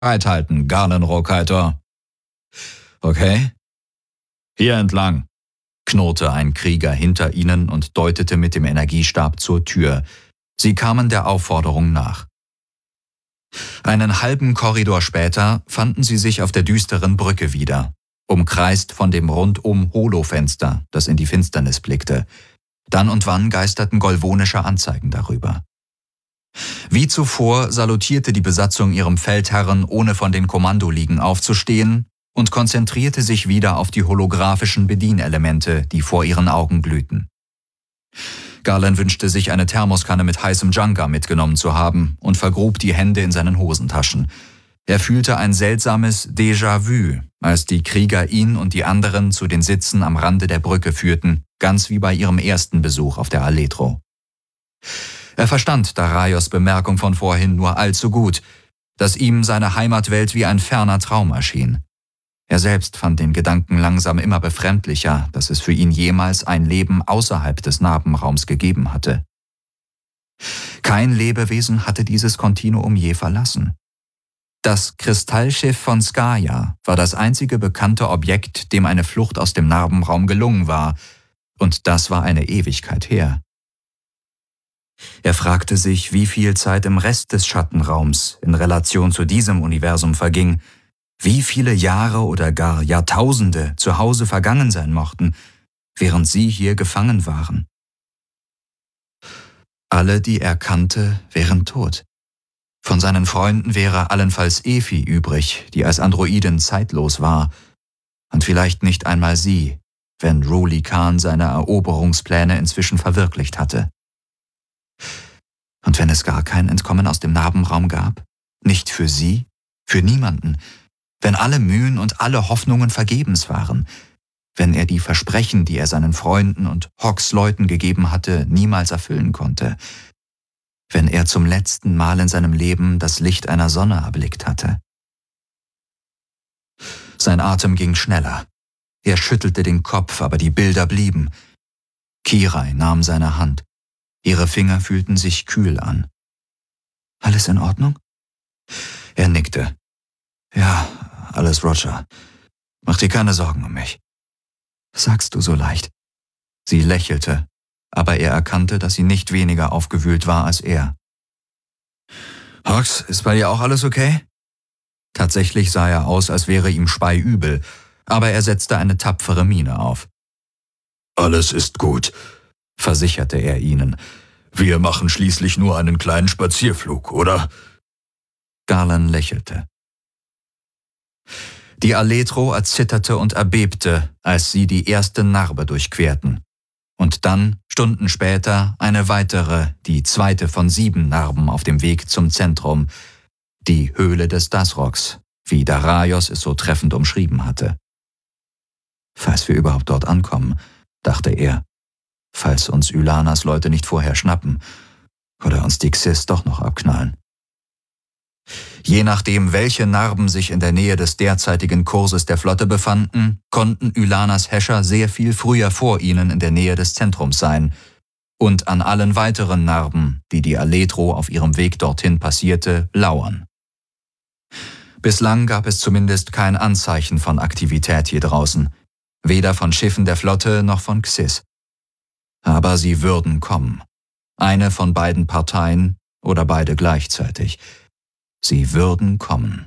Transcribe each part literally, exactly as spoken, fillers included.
Bereithalten, Garlenrohrkiter. Okay. Hier entlang, knurrte ein Krieger hinter ihnen und deutete mit dem Energiestab zur Tür. Sie kamen der Aufforderung nach. Einen halben Korridor später fanden sie sich auf der düsteren Brücke wieder, umkreist von dem rundum Holofenster, das in die Finsternis blickte. Dann und wann geisterten golvonische Anzeigen darüber. Wie zuvor salutierte die Besatzung ihrem Feldherren, ohne von den Kommandoliegen aufzustehen, und konzentrierte sich wieder auf die holographischen Bedienelemente, die vor ihren Augen glühten. Garland wünschte sich, eine Thermoskanne mit heißem Junga mitgenommen zu haben und vergrub die Hände in seinen Hosentaschen. Er fühlte ein seltsames Déjà-vu, als die Krieger ihn und die anderen zu den Sitzen am Rande der Brücke führten, ganz wie bei ihrem ersten Besuch auf der Aletro. Er verstand Daraios Bemerkung von vorhin nur allzu gut, dass ihm seine Heimatwelt wie ein ferner Traum erschien. Er selbst fand den Gedanken langsam immer befremdlicher, dass es für ihn jemals ein Leben außerhalb des Narbenraums gegeben hatte. Kein Lebewesen hatte dieses Kontinuum je verlassen. Das Kristallschiff von Skaya war das einzige bekannte Objekt, dem eine Flucht aus dem Narbenraum gelungen war, und das war eine Ewigkeit her. Er fragte sich, wie viel Zeit im Rest des Schattenraums in Relation zu diesem Universum verging, wie viele Jahre oder gar Jahrtausende zu Hause vergangen sein mochten, während sie hier gefangen waren. Alle, die er kannte, wären tot. Von seinen Freunden wäre allenfalls Efi übrig, die als Androidin zeitlos war, und vielleicht nicht einmal sie, wenn Ruli Khan seine Eroberungspläne inzwischen verwirklicht hatte. Und wenn es gar kein Entkommen aus dem Narbenraum gab? Nicht für sie? Für niemanden? Wenn alle Mühen und alle Hoffnungen vergebens waren? Wenn er die Versprechen, die er seinen Freunden und Hawks Leuten gegeben hatte, niemals erfüllen konnte? Wenn er zum letzten Mal in seinem Leben das Licht einer Sonne erblickt hatte? Sein Atem ging schneller. Er schüttelte den Kopf, aber die Bilder blieben. Kirai nahm seine Hand. Ihre Finger fühlten sich kühl an. »Alles in Ordnung?« Er nickte. »Ja, alles Roger. Mach dir keine Sorgen um mich.« »Sagst du so leicht?« Sie lächelte, aber er erkannte, dass sie nicht weniger aufgewühlt war als er. »Hawks, ist bei dir auch alles okay?« Tatsächlich sah er aus, als wäre ihm speiübel, aber er setzte eine tapfere Miene auf. »Alles ist gut«, versicherte er ihnen. »Wir machen schließlich nur einen kleinen Spazierflug, oder?« Garland lächelte. Die Aletro erzitterte und erbebte, als sie die erste Narbe durchquerten. Und dann, Stunden später, eine weitere, die zweite von sieben Narben auf dem Weg zum Zentrum, die Höhle des Dasroks, wie Daraios es so treffend umschrieben hatte. »Falls wir überhaupt dort ankommen«, dachte er, »falls uns Ylanas Leute nicht vorher schnappen oder uns die Xys doch noch abknallen.« Je nachdem, welche Narben sich in der Nähe des derzeitigen Kurses der Flotte befanden, konnten Ylanas Häscher sehr viel früher vor ihnen in der Nähe des Zentrums sein und an allen weiteren Narben, die die Aletro auf ihrem Weg dorthin passierte, lauern. Bislang gab es zumindest kein Anzeichen von Aktivität hier draußen, weder von Schiffen der Flotte noch von Xys. Aber sie würden kommen. Eine von beiden Parteien oder beide gleichzeitig. Sie würden kommen.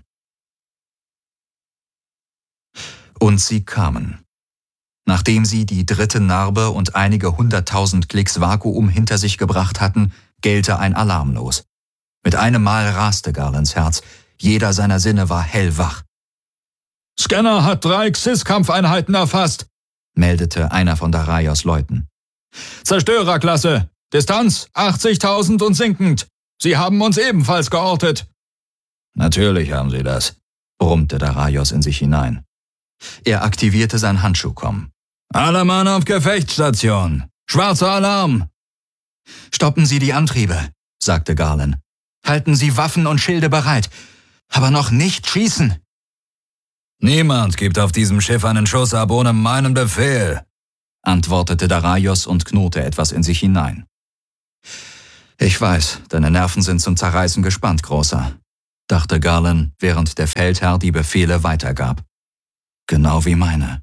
Und sie kamen. Nachdem sie die dritte Narbe und einige hunderttausend Klicks Vakuum hinter sich gebracht hatten, gellte ein Alarm los. Mit einem Mal raste Garlands Herz. Jeder seiner Sinne war hellwach. »Scanner hat drei Xys-Kampfeinheiten erfasst«, meldete einer von Daraios Leuten. »Zerstörerklasse. Distanz achtzigtausend und sinkend. Sie haben uns ebenfalls geortet.« »Natürlich haben sie das«, brummte Daraios in sich hinein. Er aktivierte sein Handschuhkomm. »Alle Mann auf Gefechtsstation. Schwarzer Alarm!« »Stoppen Sie die Antriebe«, sagte Garland. »Halten Sie Waffen und Schilde bereit. Aber noch nicht schießen!« »Niemand gibt auf diesem Schiff einen Schuss ab ohne meinen Befehl«, antwortete Daraios und knurrte etwas in sich hinein. »Ich weiß, deine Nerven sind zum Zerreißen gespannt, Großer. dachte Garland, während der Feldherr die Befehle weitergab. Genau wie meine.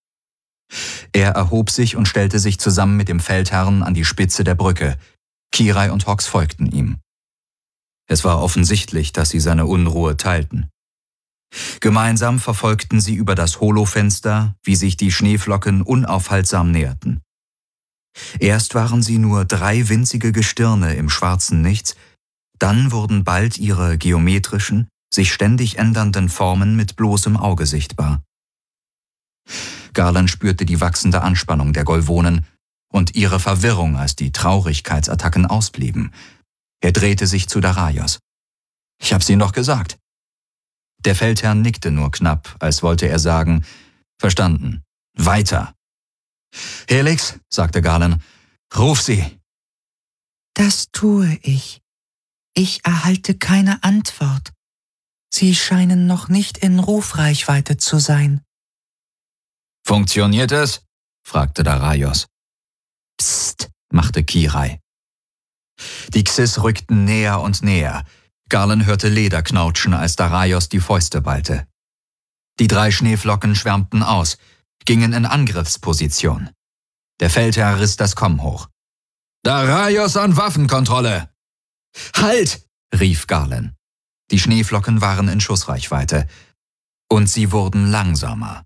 Er erhob sich und stellte sich zusammen mit dem Feldherrn an die Spitze der Brücke. Kirai und Hawks folgten ihm. Es war offensichtlich, dass sie seine Unruhe teilten. Gemeinsam verfolgten sie über das Holofenster, wie sich die Schneeflocken unaufhaltsam näherten. Erst waren sie nur drei winzige Gestirne im schwarzen Nichts, dann wurden bald ihre geometrischen, sich ständig ändernden Formen mit bloßem Auge sichtbar. Garland spürte die wachsende Anspannung der Golvonen und ihre Verwirrung, als die Traurigkeitsattacken ausblieben. Er drehte sich zu Daraios. »Ich hab's Ihnen doch gesagt.« Der Feldherr nickte nur knapp, als wollte er sagen, »Verstanden. Weiter.« »Helix«, sagte Garland, »ruf sie.« »Das tue ich. Ich erhalte keine Antwort. Sie scheinen noch nicht in Rufreichweite zu sein.« »Funktioniert es?« fragte Daraios. »Psst«, machte Kirai. Die Xis rückten näher und näher. Garland hörte Leder knautschen, als Daraios die Fäuste ballte. Die drei Schneeflocken schwärmten aus, gingen in Angriffsposition. Der Feldherr riss das Komm hoch. »Daraios an Waffenkontrolle!« »Halt!« rief Garland. Die Schneeflocken waren in Schussreichweite. Und sie wurden langsamer.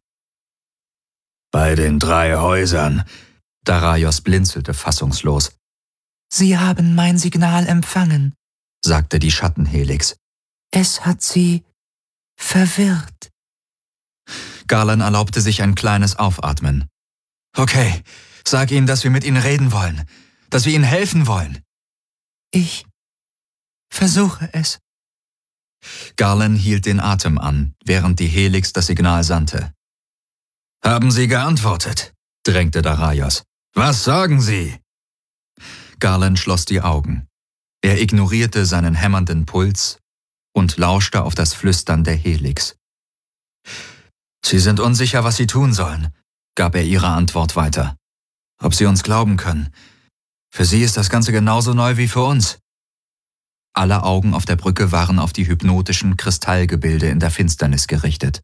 »Bei den drei Häusern«, Daraios blinzelte fassungslos. »Sie haben mein Signal empfangen«, sagte die Schattenhelix. »Es hat sie verwirrt.« Garland erlaubte sich ein kleines Aufatmen. »Okay, sag ihnen, dass wir mit ihnen reden wollen, dass wir ihnen helfen wollen.« »Ich versuche es.« Garland hielt den Atem an, während die Helix das Signal sandte. »Haben Sie geantwortet?« drängte Daraios. »Was sagen Sie?« Garland schloss die Augen. Er ignorierte seinen hämmernden Puls und lauschte auf das Flüstern der Helix. »Sie sind unsicher, was Sie tun sollen«, gab er ihre Antwort weiter. »Ob Sie uns glauben können. Für Sie ist das Ganze genauso neu wie für uns.« Alle Augen auf der Brücke waren auf die hypnotischen Kristallgebilde in der Finsternis gerichtet.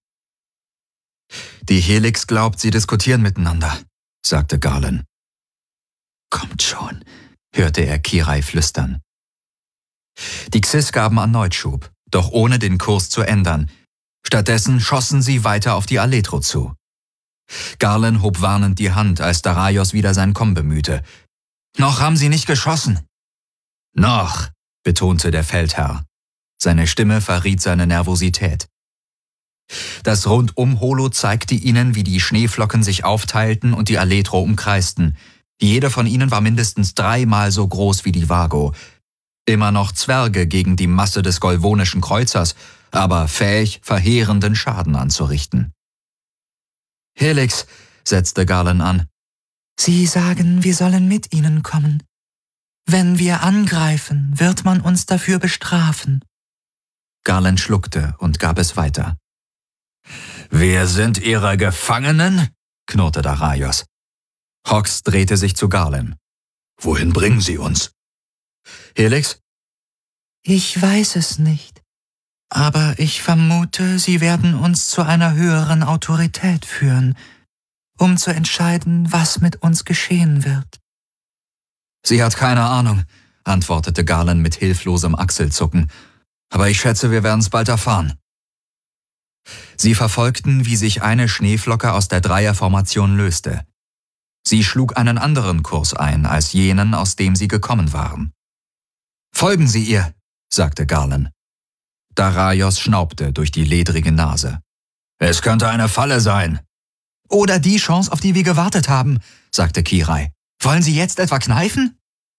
»Die Helix glaubt, sie diskutieren miteinander«, sagte Garland. »Kommt schon«, hörte er Kirai flüstern. Die Xis gaben erneut Schub, doch ohne den Kurs zu ändern. Stattdessen schossen sie weiter auf die Aletro zu. Garland hob warnend die Hand, als Daraios wieder sein Komm bemühte. »Noch haben sie nicht geschossen!« »Noch«, betonte der Feldherr. Seine Stimme verriet seine Nervosität. Das Rundum-Holo zeigte ihnen, wie die Schneeflocken sich aufteilten und die Aletro umkreisten. Jede von ihnen war mindestens dreimal so groß wie die Vago. Immer noch Zwerge gegen die Masse des golvonischen Kreuzers, aber fähig, verheerenden Schaden anzurichten. »Helix«, setzte Garland an. »Sie sagen, wir sollen mit ihnen kommen. Wenn wir angreifen, wird man uns dafür bestrafen.« Garland schluckte und gab es weiter. »Wir sind Ihre Gefangenen?« knurrte Daraios. Hawks drehte sich zu Garland. »Wohin bringen Sie uns?« »Helix?« »Ich weiß es nicht. Aber ich vermute, Sie werden uns zu einer höheren Autorität führen, um zu entscheiden, was mit uns geschehen wird.« »Sie hat keine Ahnung«, antwortete Garland mit hilflosem Achselzucken. »Aber ich schätze, wir werden es bald erfahren.« Sie verfolgten, wie sich eine Schneeflocke aus der Dreierformation löste. Sie schlug einen anderen Kurs ein als jenen, aus dem sie gekommen waren. »Folgen Sie ihr«, sagte Garland. Daraios schnaubte durch die ledrige Nase. »Es könnte eine Falle sein.« »Oder die Chance, auf die wir gewartet haben«, sagte Kirai. »Wollen Sie jetzt etwa kneifen?«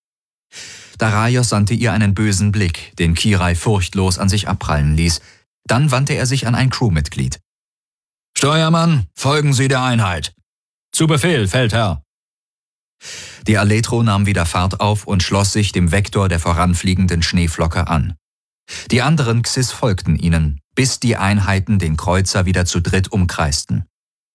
Daraios sandte ihr einen bösen Blick, den Kirai furchtlos an sich abprallen ließ. Dann wandte er sich an ein Crewmitglied. »Steuermann, folgen Sie der Einheit.« »Zu Befehl, Feldherr.« Die Aletro nahm wieder Fahrt auf und schloss sich dem Vektor der voranfliegenden Schneeflocke an. Die anderen Xis folgten ihnen, bis die Einheiten den Kreuzer wieder zu dritt umkreisten.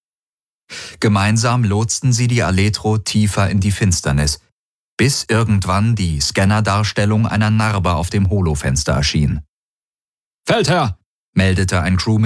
Gemeinsam lotsten sie die Aletro tiefer in die Finsternis, bis irgendwann die Scannerdarstellung einer Narbe auf dem Holofenster erschien. Feldherr!« meldete ein Crewmitglied